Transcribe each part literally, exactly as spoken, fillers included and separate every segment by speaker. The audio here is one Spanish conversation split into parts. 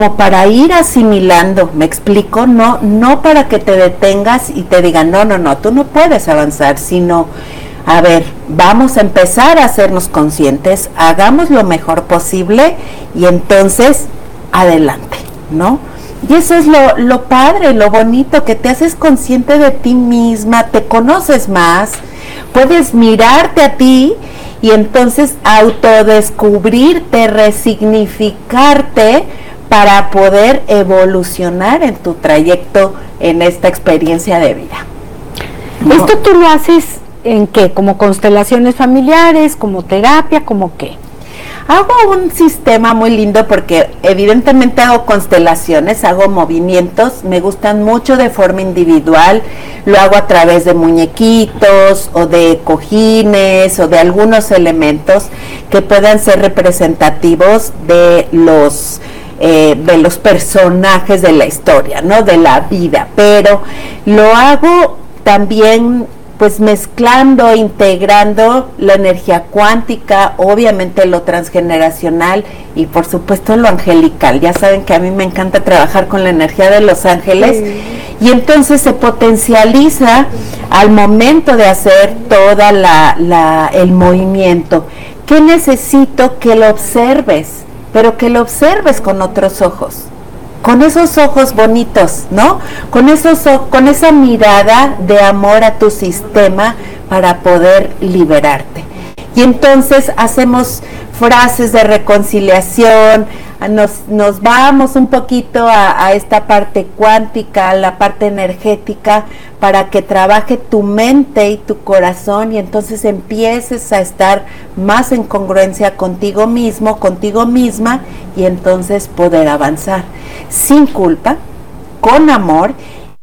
Speaker 1: como para ir asimilando, ¿me explico? No, no para que te detengas y te digan, no, no, no, tú no puedes avanzar, sino, a ver, vamos a empezar a hacernos conscientes, hagamos lo mejor posible y entonces, adelante, ¿no? Y eso es lo, lo padre, lo bonito, que te haces consciente de ti misma, te conoces más, puedes mirarte a ti y entonces autodescubrirte, resignificarte, para poder evolucionar en tu trayecto en esta experiencia de vida.
Speaker 2: ¿No? ¿Esto tú lo haces en qué? ¿Como constelaciones familiares, como terapia, como qué?
Speaker 1: Hago un sistema muy lindo porque evidentemente hago constelaciones, hago movimientos, me gustan mucho de forma individual, lo hago a través de muñequitos o de cojines o de algunos elementos que puedan ser representativos de los Eh, de los personajes de la historia, ¿no? De la vida, pero lo hago también pues mezclando, integrando la energía cuántica, obviamente lo transgeneracional y por supuesto lo angelical. Ya saben que a mí me encanta trabajar con la energía de los ángeles, sí. Y entonces se potencializa al momento de hacer toda la, la el movimiento. ¿Qué necesito? Que lo observes, pero que lo observes con otros ojos, con esos ojos bonitos, ¿no? Con esos con esa mirada de amor a tu sistema para poder liberarte. Y entonces hacemos frases de reconciliación, nos, nos vamos un poquito a, a esta parte cuántica, a la parte energética, para que trabaje tu mente y tu corazón y entonces empieces a estar más en congruencia contigo mismo, contigo misma, y entonces poder avanzar sin culpa, con amor,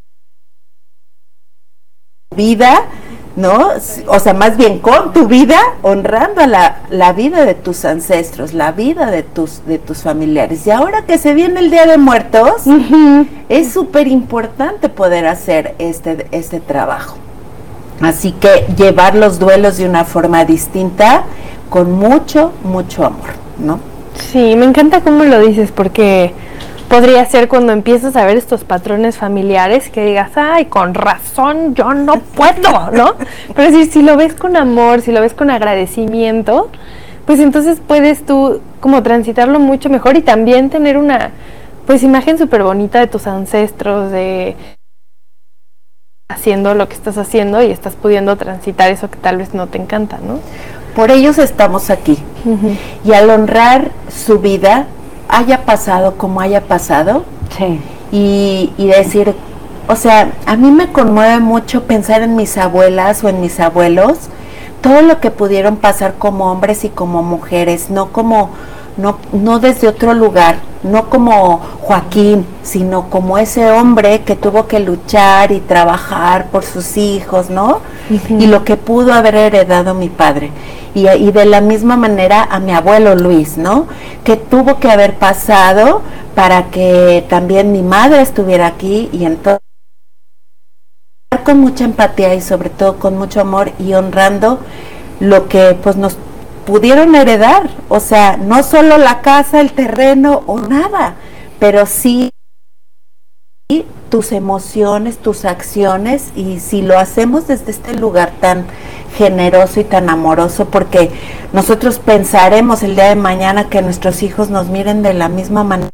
Speaker 1: vida, ¿no? O sea, más bien con tu vida, honrando a la, la vida de tus ancestros, la vida de tus, de tus familiares. Y ahora que se viene el Día de Muertos, uh-huh. es súper importante poder hacer este, este trabajo. Así que llevar los duelos de una forma distinta, con mucho, mucho amor, ¿no?
Speaker 3: Sí, me encanta cómo lo dices, porque podría ser cuando empiezas a ver estos patrones familiares que digas, ay, con razón, yo no puedo, ¿no? Pero si, si lo ves con amor, si lo ves con agradecimiento, pues entonces puedes tú como transitarlo mucho mejor y también tener una, pues, imagen súper bonita de tus ancestros, de haciendo lo que estás haciendo y estás pudiendo transitar eso que tal vez no te encanta, ¿no?
Speaker 1: Por ellos estamos aquí. Uh-huh. Y al honrar su vida, haya pasado como haya pasado,
Speaker 2: sí.
Speaker 1: y, y decir, o sea, a mí me conmueve mucho pensar en mis abuelas o en mis abuelos, todo lo que pudieron pasar como hombres y como mujeres, no como, no, no desde otro lugar, no como Joaquín, sino como ese hombre que tuvo que luchar y trabajar por sus hijos, ¿no? Uh-huh. Y lo que pudo haber heredado mi padre. Y, y de la misma manera a mi abuelo Luis, ¿no? Que tuvo que haber pasado para que también mi madre estuviera aquí, y entonces con mucha empatía y sobre todo con mucho amor y honrando lo que pues nos pudieron heredar, o sea, no solo la casa, el terreno o nada, pero sí tus emociones, tus acciones, y si lo hacemos desde este lugar tan generoso y tan amoroso, porque nosotros pensaremos el día de mañana que nuestros hijos nos miren de la misma manera.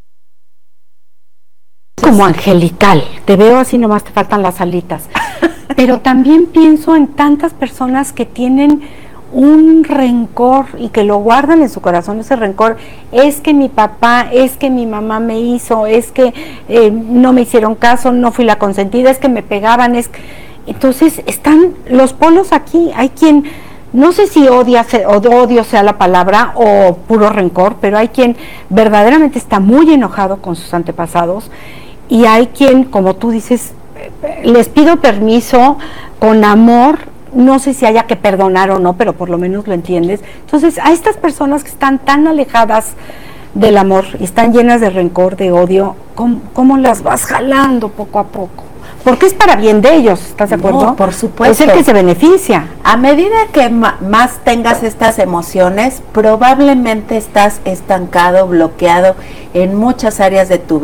Speaker 2: Como angelical, te veo así, nomás te faltan las alitas, pero también pienso en tantas personas que tienen un rencor y que lo guardan en su corazón, ese rencor, es que mi papá, es que mi mamá me hizo, es que eh, no me hicieron caso, no fui la consentida, es que me pegaban, es que... Entonces están los polos aquí, hay quien, no sé si odia o odio sea la palabra o puro rencor, pero hay quien verdaderamente está muy enojado con sus antepasados, y hay quien, como tú dices, les pido permiso con amor, no sé si haya que perdonar o no, pero por lo menos lo entiendes. Entonces, a estas personas que están tan alejadas del amor y están llenas de rencor, de odio, ¿cómo, cómo las vas jalando poco a poco? Porque es para bien de ellos, ¿estás de acuerdo?
Speaker 1: No, por supuesto.
Speaker 2: Es el que se beneficia.
Speaker 1: A medida que ma- más tengas estas emociones, probablemente estás estancado, bloqueado en muchas áreas de tu vida.